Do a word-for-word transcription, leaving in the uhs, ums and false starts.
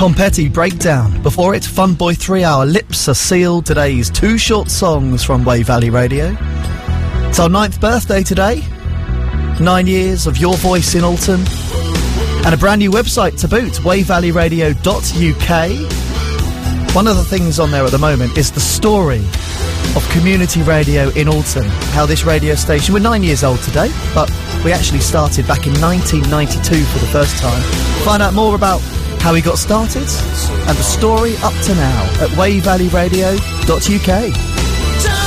Tom Petty, Breakdown. Before it, Fun Boy three, Our Lips Are Sealed. Today's two short songs from Wave Valley Radio. It's our ninth birthday today. Nine years of your voice in Alton. And a brand new website to boot, wave valley radio dot U K. One of the things on there at the moment is the story of community radio in Alton. How this radio station, we're nine years old today, but we actually started back in nineteen ninety-two for the first time. Find out more about how we got started and the story up to now at wave valley radio dot U K.